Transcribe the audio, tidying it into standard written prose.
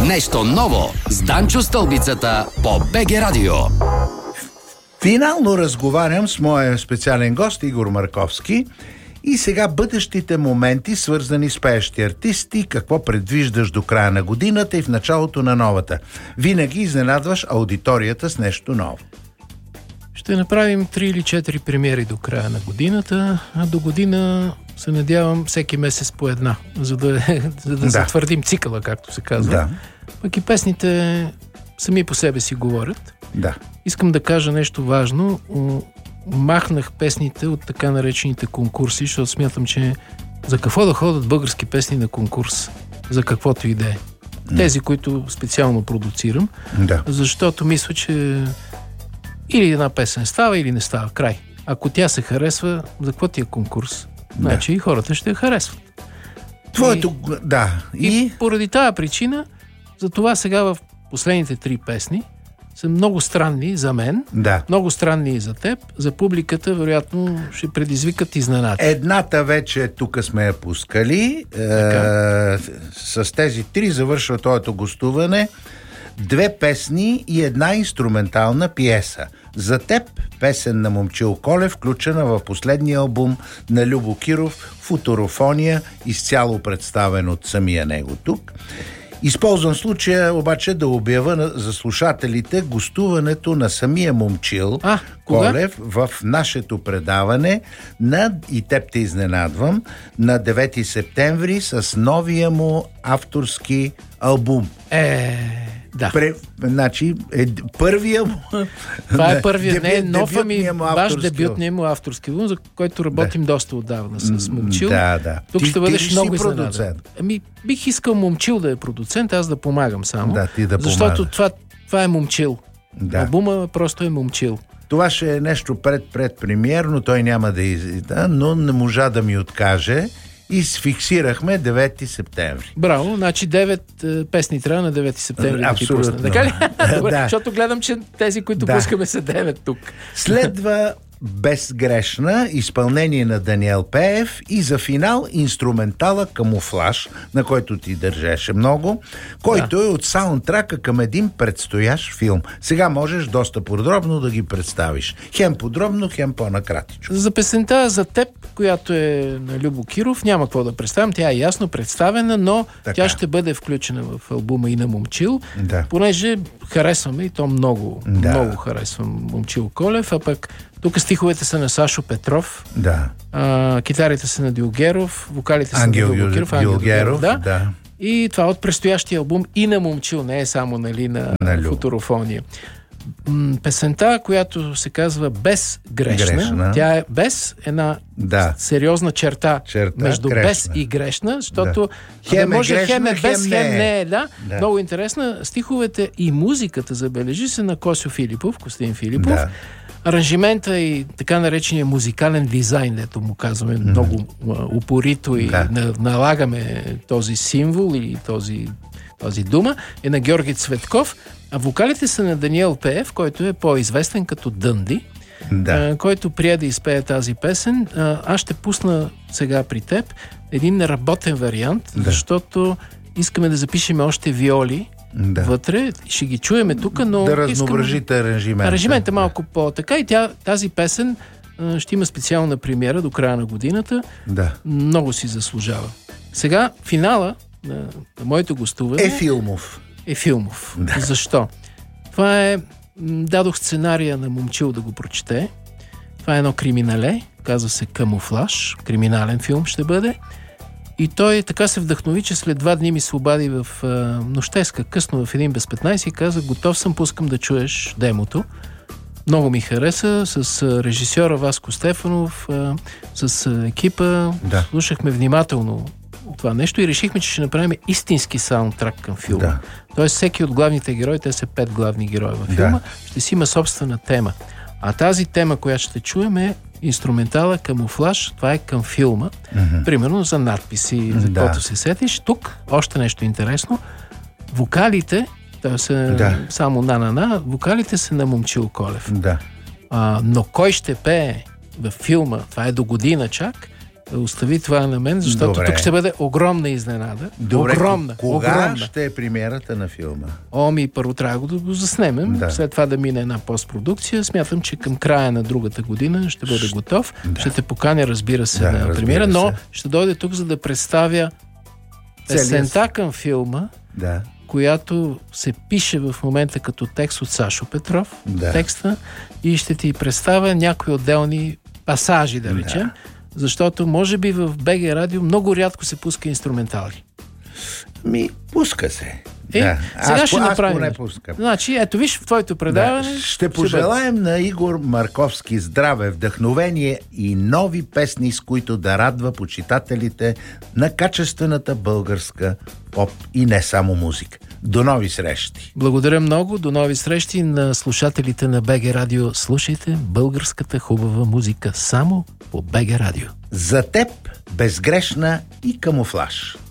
Нещо ново с Данчо Стълбицата по БГ Радио. Финално разговарям с моя специален гост Игор Марковски и сега бъдещите моменти, свързани с пеещи артисти, какво предвиждаш до края на годината и в началото на новата. Винаги изненадваш аудиторията с нещо ново. Ще направим 3 или 4 премиери до края на годината, а до година се надявам всеки месец по една, за да затвърдим цикъла, както се казва. Да. Пък и песните сами по себе си говорят. Да. Искам да кажа нещо важно. Махнах песните от така наречените конкурси, защото смятам, че за какво да ходят български песни на конкурс? За каквото и да е. Тези, които специално продуцирам. Да. Защото мисля, че или една песен става, или не става. Край. Ако тя се харесва, за какво ти е конкурс? Значи и хората ще я харесват. Твоето... Да. И поради тази причина, затова сега в последните 3 песни са много странни за мен, много странни и за теб. За публиката, вероятно, ще предизвикат изненади. Едната вече тук сме я пускали. С тези 3 завършва твоето гостуване. 2 песни и една инструментална пиеса. За теб, песен на Момчил Колев, включена в последния албум на Любо Киров, Футурофония, изцяло представен от самия него тук. Използвам случая обаче да обявя за слушателите гостуването на самия Момчил Колев в нашето предаване и теб те изненадвам, на 9 септември с новия му авторски албум. Да. Значи, първия му... Това е първия, не е нов, ваш дебютния му авторски албум, за който работим доста отдавна с Момчил. Да. Тук ще бъдеш много изненадан. Бих искал Момчил да е продуцент, аз да помагам само. Да, ти да защото това е Момчил. Да. Албума просто е Момчил. Това ще е нещо предпремиерно, той няма да излиза, но не можа да ми откаже. И фиксирахме 9 септември. Браво, значи 9 песни трябва на 9 септември да ти пусна. Така ли? Добре, защото гледам, че тези, които пускаме са 9 тук. Следва Безгрешна, изпълнение на Даниел Пеев и за финал инструментала Камуфлаж, на който ти държеше много, който е от саундтрака към един предстоящ филм. Сега можеш доста подробно да ги представиш. Хем подробно, хем по-накратичко. За песента за теб, която е на Любо Киров, няма какво да представям. Тя е ясно представена, но тя ще бъде включена в албума и на Момчил, понеже харесваме и то много харесвам Момчил Колев, а пък тук стиховете са на Сашо Петров, китарите са на Дилгеров, вокалите са на Любо Киров, Дилгеров, и това от предстоящия албум и на Момчил, не е само на Футурофония. Песента, която се казва Безгрешна, тя е без една сериозна черта между грешна. Без и грешна, защото хем е без, хем не е. Много интересна. Стиховете и музиката, забележи се, на Костин Филипов. Аранжимента и така наречения музикален дизайн, дето му казваме много упорито и налагаме този символ или този дума, е на Георги Цветков, а вокалите са на Даниел Пеев, който е по-известен като Дънди, който прие да изпее тази песен. Аз ще пусна сега при теб един неработен вариант, защото искаме да запишем още виоли вътре, ще ги чуеме тук, но... Да разнообразите аранжимента. Аранжимент е малко по-така и тази песен ще има специална премиера до края на годината. Много си заслужава. Сега финала на моето гостуване е филмов. Защо? Това е... Дадох сценария на Момчил да го прочете. Това е едно криминале, казва се Камуфлаж. Криминален филм ще бъде. И той така се вдъхнови, че след 2 дни ми се обади в нощеска, късно в 1 без 15 и каза: готов съм, пускам да чуеш демото. Много ми хареса, с режисьора Васко Стефанов, с екипа. Слушахме внимателно това нещо и решихме, че ще направим истински саундтрак към филма. Тоест всеки от главните герои, те са 5 главни герои във филма, ще си има собствена тема. А тази тема, която ще чуем, е инструментала Камуфлаж. Това е към филма. Примерно за надписи, за каквото се сетиш. Тук още нещо интересно. Вокалите, само на-на-на, вокалите са на Момчил Колев. Но кой ще пее във филма, това е до година чак, остави това на мен, защото тук ще бъде огромна изненада. Добре, огромна. Кога ще е премиерата на филма? Първо трябва да го заснемем, след това да мине една постпродукция. Смятам, че към края на другата година ще бъде готов. Ще те поканя, разбира се, на премиера, но ще дойде тук, за да представя песента към филма, която се пише в момента като текст от Сашо Петров, текста, и ще ти представя някои отделни пасажи, да речем, защото може би в БГ Радио много рядко се пуска инструментали. Пуска се. Сега ще направим. Аз пускам. Значи, ето виж в твоето предаване. Ще пожелаем на Игор Марковски здраве, вдъхновение и нови песни, с които да радва почитателите на качествената българска поп и не само музика. До нови срещи! Благодаря много. До нови срещи на слушателите на БГ Радио. Слушайте българската хубава музика само по БГ Радио. За теб безгрешна и камуфлаж.